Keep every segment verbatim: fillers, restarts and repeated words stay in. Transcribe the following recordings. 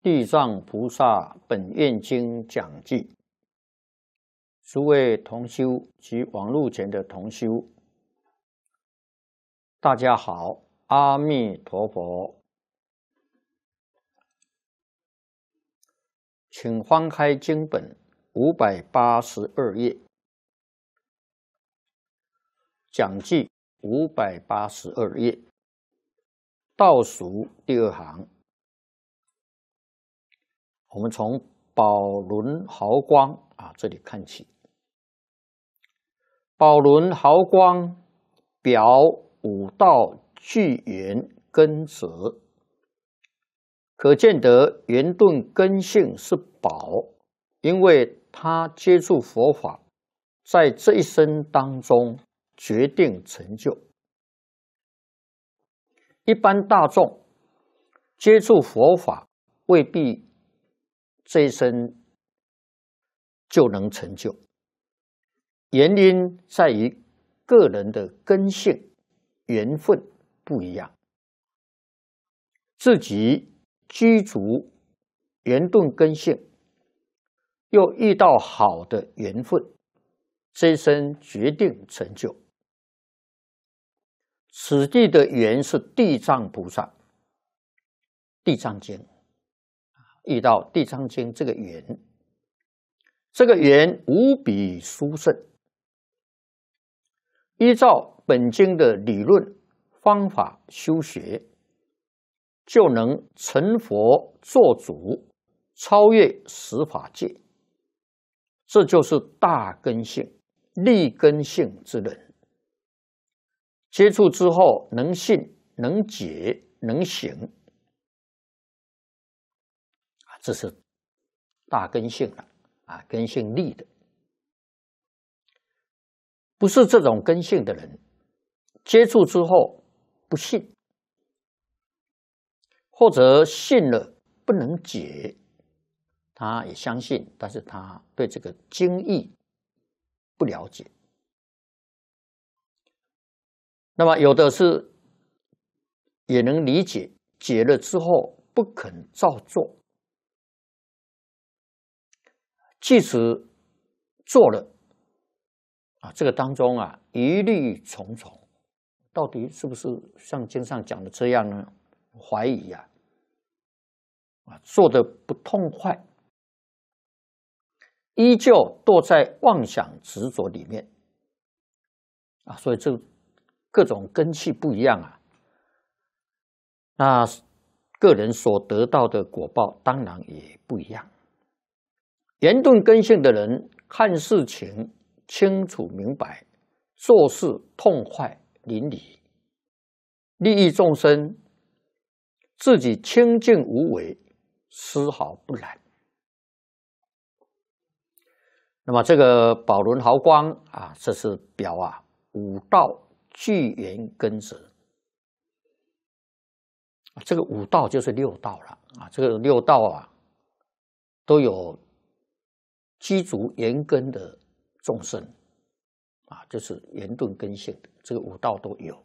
地藏菩萨本愿经讲记，诸位同修及网络前的同修，大家好，阿弥陀佛。请翻开经本五百八十二页，讲记五百八十二页，倒数第二行。我们从宝轮毫光啊这里看起。宝轮毫光表五道具缘根则，可见得圆顿根性是宝，因为他接触佛法，在这一生当中决定成就。一般大众接触佛法未必这一生就能成就，原因在于个人的根性缘分不一样，自己居足圆顿根性，又遇到好的缘分，这一生决定成就。此地的缘是地藏菩萨，地藏经遇到地藏经这个缘，这个缘无比殊胜。依照本经的理论方法修学，就能成佛做主，超越十法界。这就是大根性、立根性之人。接触之后，能信、能解、能行，这是大根性了啊，根性立的。不是这种根性的人，接触之后不信，或者信了不能解，他也相信，但是他对这个经义不了解。那么有的是也能理解，解了之后不肯照做，即使做了啊，这个当中啊疑虑重重，到底是不是像经上讲的这样呢？怀疑呀、啊，啊，做的不痛快，依旧堕在妄想执着里面啊，所以这各种根器不一样啊，那个人所得到的果报当然也不一样。圆顿根性的人看事情清楚明白，做事痛快淋漓，利益众生，自己清净无为，丝毫不染。那么这个宝轮毫光啊，这是表啊五道具缘根则。这个五道就是六道了啊，这个六道啊都有基足缘根的众生啊，就是圆顿根性的，这个五道都有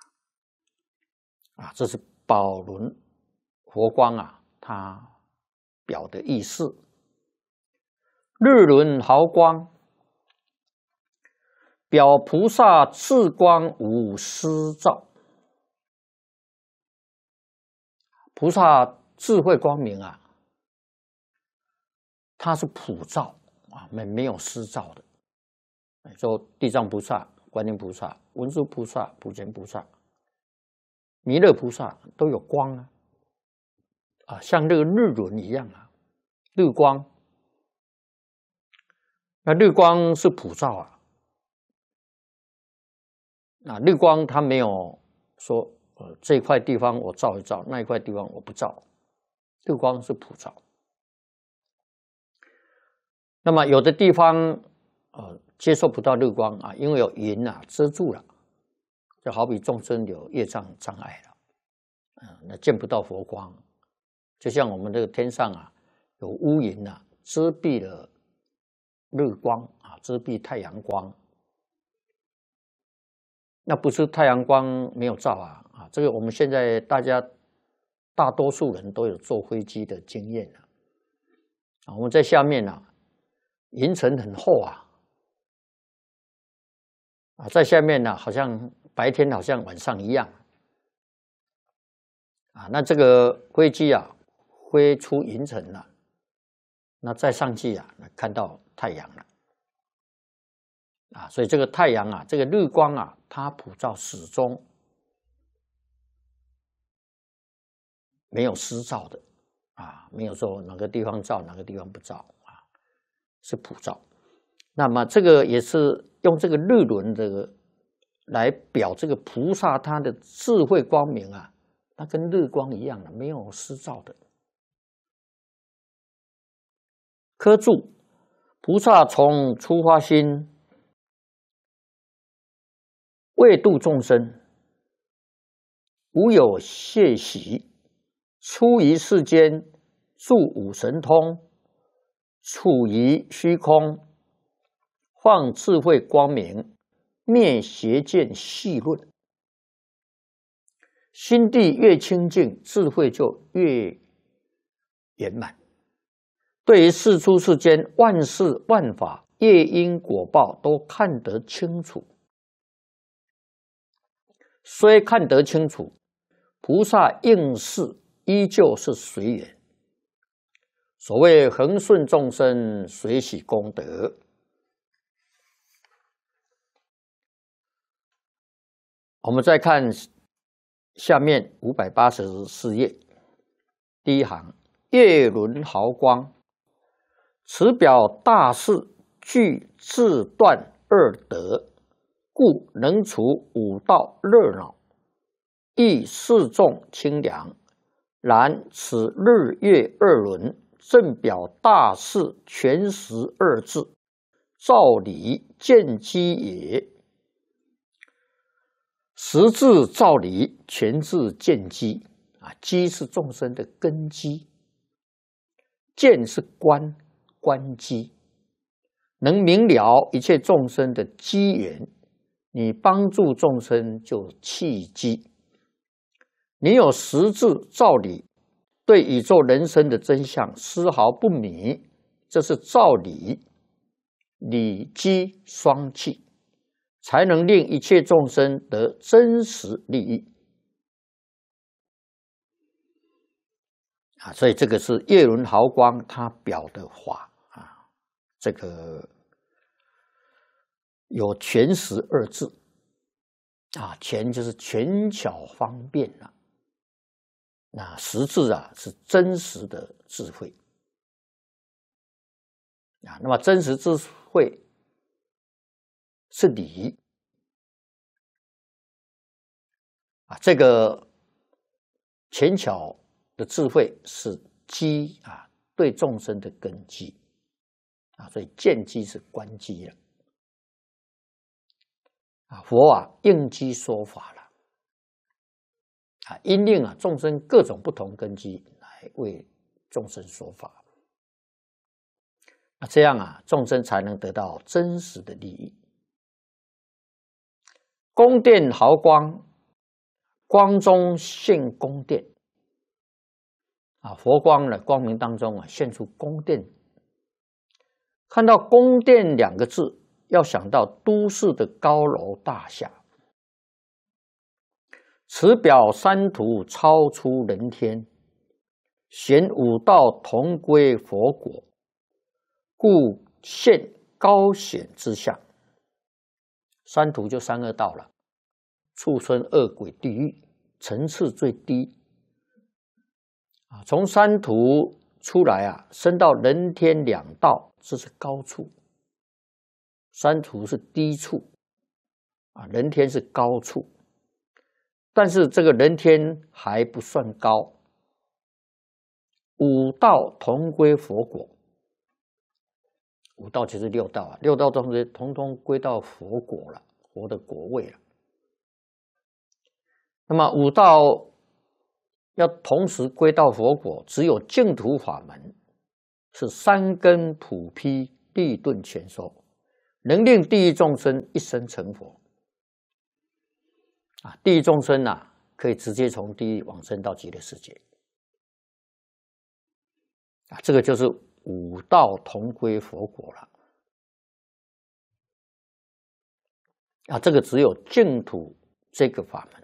啊。这是宝轮佛光啊，它表的意思。日轮毫光表菩萨智光无私照，菩萨智慧光明啊，它是普照啊，没没有私照的。说地藏菩萨、观音菩萨、文殊菩萨、普贤菩萨、弥勒菩萨都有光啊，啊，像这个日轮一样啊，日光。那日光是普照啊，那日光它没有说呃这一块地方我照一照，那一块地方我不照，日光是普照。那么有的地方呃接受不到日光啊，因为有云啊遮住了，就好比众生有业障障碍了，嗯，那见不到佛光，就像我们这个天上啊有乌云啊遮蔽了日光啊，遮蔽太阳光。那不是太阳光没有照啊啊，这个我们现在大家大多数人都有坐飞机的经验啊。啊，我们在下面啊，云层很厚啊，啊，在下面呢，好像白天好像晚上一样。啊，那这个飞机啊，飞出云层了，那再上去啊，看到太阳了。啊，所以这个太阳啊，这个日光啊，它普照始终没有失照的，啊，没有说哪个地方照，哪个地方不照啊，是普照。那么这个也是用这个日轮这个来表这个菩萨他的智慧光明啊，它跟日光一样的，没有失照的。科注：菩萨从出发心，为度众生，无有懈息，出于世间，住五神通，处于虚空，放智慧光明，灭邪见细论。心地越清净，智慧就越圆满。对于世出世间万事万法、业因果报都看得清楚。虽看得清楚，菩萨应事依旧是随缘。所谓恒顺众生，随喜功德。我们再看下面五百八十四页第一行：月轮毫光，此表大事具自断二德，故能除五道热闹，亦示众清凉。然此日月二轮，正表大事全实二字，照理见机也。实质照理，全智见机啊，机是众生的根基，见是观观机，能明了一切众生的机缘，你帮助众生就契机。你有实质照理，对宇宙人生的真相丝毫不迷，这是照理理机双契，才能令一切众生得真实利益啊！所以这个是月轮毫光它表的法啊，这个有全实二字啊，全就是权巧方便啊，那实质啊是真实的智慧啊。那么真实智慧是理啊，这个权巧的智慧是机啊，对众生的根基啊，所以见机是观机了啊。佛啊应机说法了啊，因应啊众生各种不同根基来为众生说法啊，这样啊众生才能得到真实的利益。宫殿毫光，光中现宫殿啊，佛光的光明当中啊，现出宫殿。看到宫殿两个字，要想到都市的高楼大厦。此表三途超出人天，显五道同归佛果，故现高显之相。三途就三恶道了，畜生、恶鬼、地狱，层次最低啊。从三途出来啊，升到人天两道，这是高处；三途是低处啊，人天是高处。但是这个人天还不算高，五道同归佛果。五道就是六道啊，六道中间统统归到佛果了，佛的果位了。那么五道要同时归到佛果，只有净土法门是三根普披，地顿全收，能令地狱众生一生成佛。啊，地狱众生啊，可以直接从地狱往生到极乐世界啊，这个就是五道同归佛果了。啊，这个只有净土这个法门